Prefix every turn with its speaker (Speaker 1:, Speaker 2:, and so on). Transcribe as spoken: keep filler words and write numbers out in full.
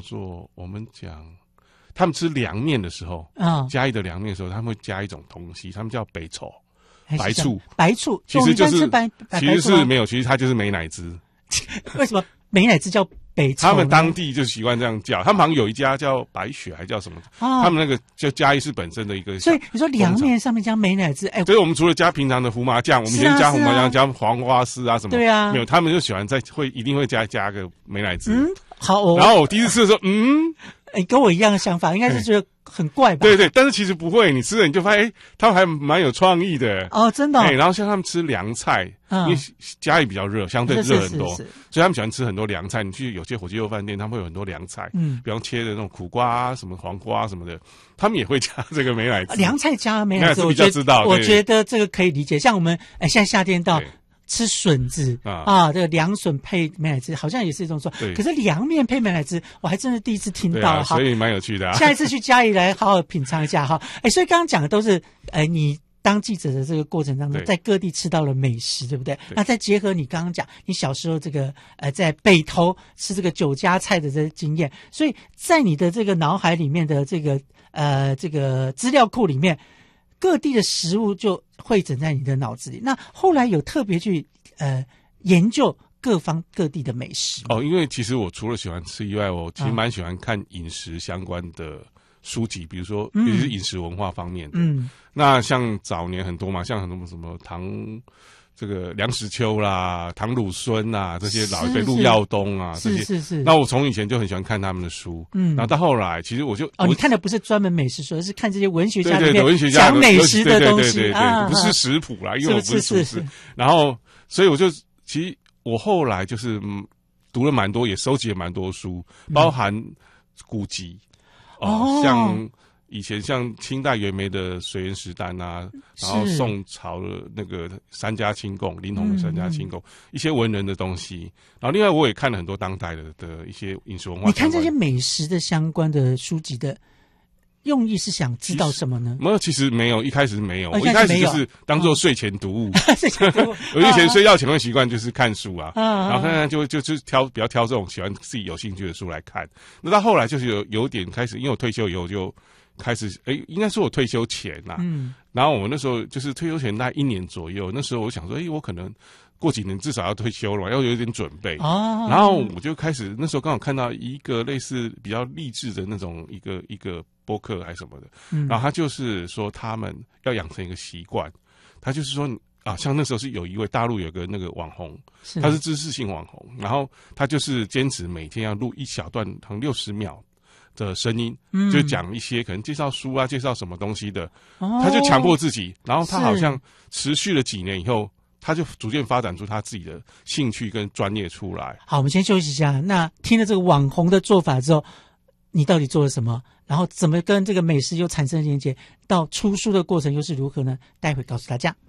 Speaker 1: 做我们讲，他们吃凉面的时候，啊、哦，嘉义的凉面的时候，他们会加一种东西，他们叫北丑，白醋，
Speaker 2: 白醋，
Speaker 1: 其实就是
Speaker 2: 白白
Speaker 1: 其实是没有，其实它就是美乃滋。
Speaker 2: 为什么美乃滋叫北丑？
Speaker 1: 他们当地就习惯这样叫，他们好像有一家叫白雪，还叫什么？哦、他们那个就嘉义市本身的一个。
Speaker 2: 所以你说凉面上面加美乃滋，哎，
Speaker 1: 所以我们除了加平常的胡麻酱，我们以前加胡麻酱、啊、加黄瓜丝啊什么，
Speaker 2: 对啊，
Speaker 1: 没有，他们就喜欢在会一定会加加个美乃滋。
Speaker 2: 嗯，好、哦。
Speaker 1: 然后我第一次吃的时候，嗯。
Speaker 2: 哎，跟我一样的想法，应该是觉得很怪吧？
Speaker 1: 对对，但是其实不会，你吃了你就发现，哎，他们还蛮有创意的
Speaker 2: 哦，真的、哦。
Speaker 1: 哎，然后像他们吃凉菜，嗯、因为嘉义比较热，相对热很多，
Speaker 2: 是是是是，
Speaker 1: 所以他们喜欢吃很多凉菜。你去有些火鸡肉饭店，他们会有很多凉菜，嗯，比方切的那种苦瓜啊、什么黄瓜啊什么的，他们也会加这个美乃滋。
Speaker 2: 凉菜加美乃滋，
Speaker 1: 我比较知道，
Speaker 2: 我觉得这个可以理解。像我们哎，现在夏天到。吃笋子啊, 啊，这个凉笋配美乃滋好像也是一种说，可是凉面配美乃滋，我还真是第一次听到，
Speaker 1: 啊、所以蛮有趣的、啊。
Speaker 2: 下一次去嘉义来好好品尝一下哈。哎，所以刚刚讲的都是哎你当记者的这个过程当中，在各地吃到了美食，对不对？对，那再结合你刚刚讲你小时候这个呃在北投吃这个酒家菜的这个经验，所以在你的这个脑海里面的这个呃这个资料库里面。各地的食物就汇整在你的脑子里。那后来有特别去呃研究各方各地的美食
Speaker 1: 哦，因为其实我除了喜欢吃以外，我其实蛮喜欢看饮食相关的书籍，比如说尤其是饮食文化方面的。嗯，那像早年很多嘛，像很多什么唐这个梁实秋啦、唐鲁孙啊这些老一辈，陆耀东啊这些，
Speaker 2: 是是是。
Speaker 1: 那我从以前就很喜欢看他们的书，嗯，然后到后来，其实我就
Speaker 2: 哦，你看的不是专门美食书，而是看这些文学家
Speaker 1: 对对文学家
Speaker 2: 讲美食的东西，
Speaker 1: 对对对对，
Speaker 2: 啊、
Speaker 1: 不是食谱啦，因为我不是厨师。
Speaker 2: 是是是
Speaker 1: 然后，所以我就其实我后来就是嗯读了蛮多，也收集了蛮多书，包含古籍、嗯、哦，像。以前像清代袁枚的《水原石丹》啊，然后宋朝的那个三家清供，林统的三家清供，嗯、一些文人的东西。然后另外我也看了很多当代的的一些饮食文化。
Speaker 2: 你看这些美食的相关的书籍的用意是想知道什么呢？
Speaker 1: 没有，其实没有，一开始没有，
Speaker 2: 哦、
Speaker 1: 我一开始就是当做睡前读物。
Speaker 2: 睡前读物，
Speaker 1: 我以前睡觉前的习惯就是看书啊，
Speaker 2: 啊
Speaker 1: 然后看看就就就挑比较挑这种喜欢自己有兴趣的书来看。那到后来就是有有点开始，因为我退休以后就。开始诶，应该说我退休前呐、啊，嗯，然后我那时候就是退休前大概一年左右，那时候我想说，诶，我可能过几年至少要退休了嘛，要有一点准备
Speaker 2: 哦。
Speaker 1: 然后我就开始那时候刚好看到一个类似比较励志的那种一个一个播客还是什么的，嗯，然后他就是说他们要养成一个习惯，他就是说啊，像那时候是有一位大陆有个那个网红，他是知识性网红，然后他就是坚持每天要录一小段，可能六十秒。的声音，嗯，就讲一些可能介绍书啊，介绍什么东西的，哦、他就强迫自己，然后他好像持续了几年以后，他就逐渐发展出他自己的兴趣跟专业出来。
Speaker 2: 好，我们先休息一下。那听了这个网红的做法之后，你到底做了什么？然后怎么跟这个美食又产生连结？到出书的过程又是如何呢？待会告诉大家。